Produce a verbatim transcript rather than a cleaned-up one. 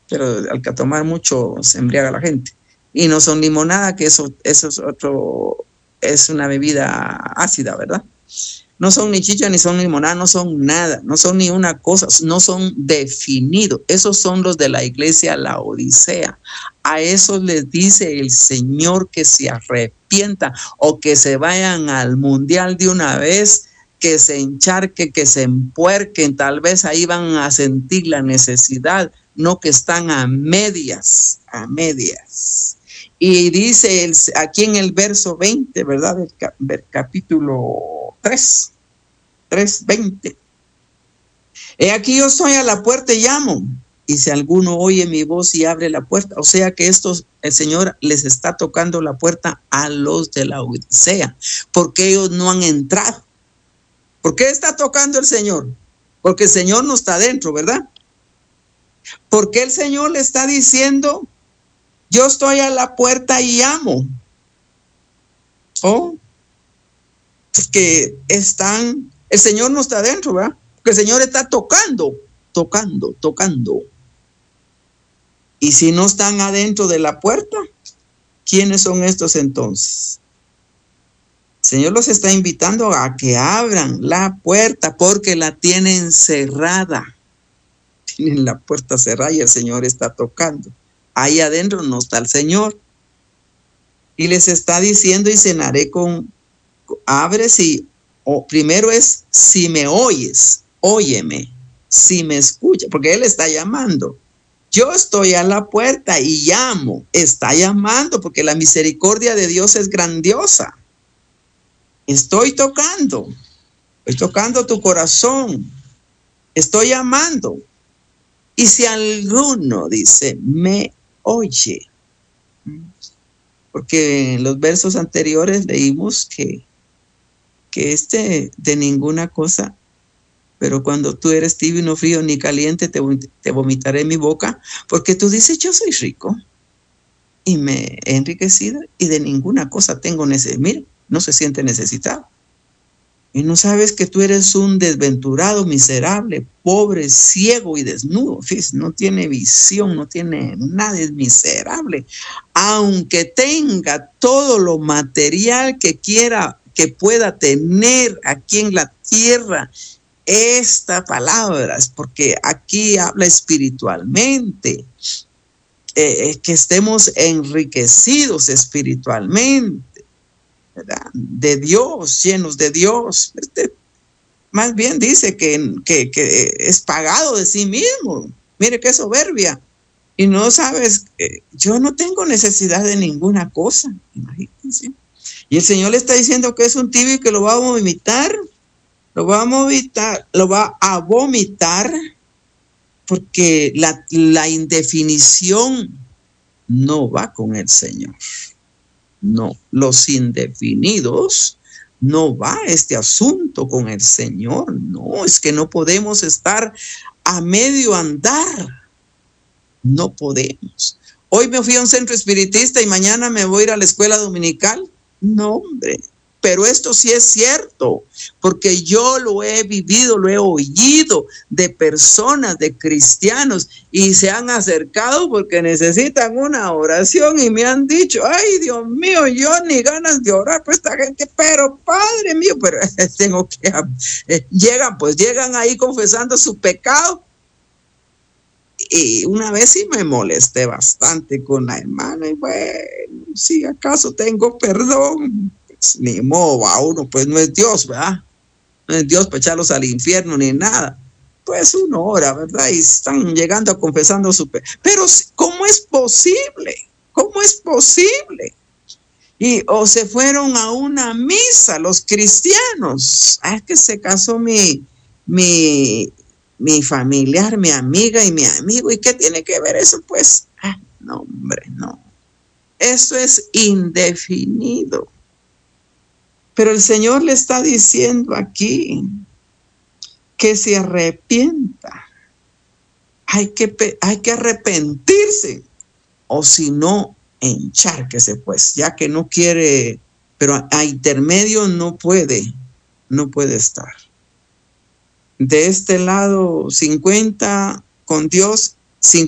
pero al que tomar mucho se embriaga la gente. Y no son limonada, que eso, eso es otro, es una bebida ácida, ¿verdad? No son ni chicha, ni son limonada, no son nada, no son ni una cosa, no son definidos. Esos son los de la iglesia Laodicea. A esos les dice el Señor que se arrepientan o que se vayan al mundial de una vez, que se encharquen, que se empuerquen, tal vez ahí van a sentir la necesidad, no que están a medias, a medias. Y dice el, aquí en el verso veinte, ¿verdad? Del, del capítulo tres, tres, veinte. He aquí yo estoy a la puerta y llamo, y si alguno oye mi voz y abre la puerta, o sea que estos, el Señor les está tocando la puerta a los de la Odisea, porque ellos no han entrado. ¿Por qué está tocando el Señor? Porque el Señor no está dentro, ¿verdad? Porque el Señor le está diciendo, yo estoy a la puerta y llamo. Oh, que están, el Señor no está dentro, ¿verdad? Porque el Señor está tocando, tocando, tocando. Y si no están adentro de la puerta, ¿quiénes son estos entonces? El Señor los está invitando a que abran la puerta porque la tienen cerrada. Tienen la puerta cerrada y el Señor está tocando. Ahí adentro no está el Señor. Y les está diciendo, y cenaré con, abres y, o, primero es, si me oyes, óyeme, si me escuchas, porque Él está llamando. Yo estoy a la puerta y llamo, está llamando, porque la misericordia de Dios es grandiosa. Estoy tocando, estoy tocando tu corazón, estoy llamando. Y si alguno dice, me oye, porque en los versos anteriores leímos que, que este de ninguna cosa, pero cuando tú eres tibio, no frío ni caliente, te, te vomitaré en mi boca, porque tú dices, yo soy rico y me he enriquecido y de ninguna cosa tengo necesidad. Mira, no se siente necesitado. Y no sabes que tú eres un desventurado, miserable, pobre, ciego y desnudo. Fíjate, no tiene visión, no tiene nada, es miserable. Aunque tenga todo lo material que quiera, que pueda tener aquí en la tierra, esta palabra es porque aquí habla espiritualmente. Eh, que estemos enriquecidos espiritualmente. ¿Verdad? De Dios, llenos de Dios. Este, más bien dice que, que, que es pagado de sí mismo. Mire qué soberbia. Y no sabes, eh, yo no tengo necesidad de ninguna cosa. Imagínense. Y el Señor le está diciendo que es un tibio y que lo va a vomitar. Lo va a vomitar, lo va a vomitar porque la, la indefinición no va con el Señor. No, los indefinidos, no va este asunto con el Señor. No, es que no podemos estar a medio andar. No podemos. Hoy me fui a un centro espiritista y mañana me voy a ir a la escuela dominical. No, hombre. Pero esto sí es cierto, porque yo lo he vivido, lo he oído de personas, de cristianos, y se han acercado porque necesitan una oración y me han dicho, ay, Dios mío, yo ni ganas de orar por esta gente, pero Padre mío, pero tengo que, eh, llegan, pues llegan ahí confesando su pecado. Y una vez sí me molesté bastante con la hermana, y bueno, si acaso tengo perdón. Ni modo, a uno pues no es Dios, ¿verdad? No es Dios para echarlos al infierno ni nada. Pues uno ora, ¿verdad? Y están llegando a confesando su pecado. Pero ¿cómo es posible? ¿Cómo es posible? Y o se fueron a una misa los cristianos. Ah, es que se casó mi, mi, mi familiar, mi amiga y mi amigo. ¿Y qué tiene que ver eso? Pues, ah, no, hombre, no. Eso es indefinido. Pero el Señor le está diciendo aquí que se arrepienta. Hay que, hay que arrepentirse. O si no, encharquese pues, ya que no quiere, pero a intermedio no puede, no puede estar. De este lado cincuenta con Dios